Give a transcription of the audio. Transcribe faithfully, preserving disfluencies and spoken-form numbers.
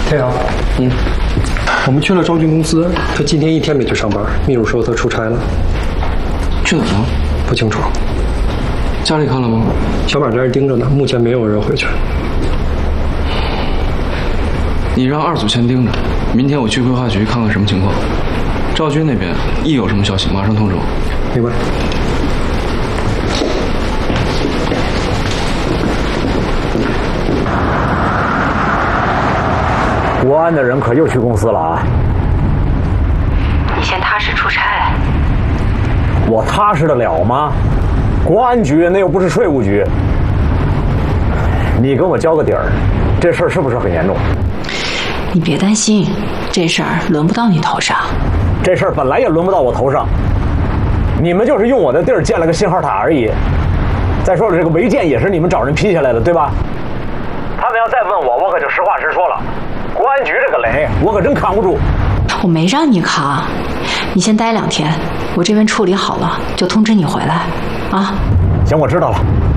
太阳，嗯，我们去了赵军公司，他今天一天没去上班。秘书说他出差了， 去哪儿了？ 不清楚。 家里看了吗？ 小马在这盯着呢，目前没有人回去。 你让二组先盯着，明天我去规划局看看什么情况。赵军那边一有什么消息，马上通知我。 明白。 国安的人可又去公司了啊！ 你先踏实出差。 我踏实得了吗？国安局那又不是税务局。你跟我交个底儿，这事儿是不是很严重？ 你别担心，这事儿轮不到你头上。 这事儿本来也轮不到我头上。你们就是用我的地儿建了个信号塔而已。再说了，这个违建也是你们找人批下来的，对吧？他们要再问我，我可就实话实说了。国安局这个雷，我可真扛不住。 我没让你扛，你先待两天，我这边处理好了就通知你回来，啊？ 行，我知道了。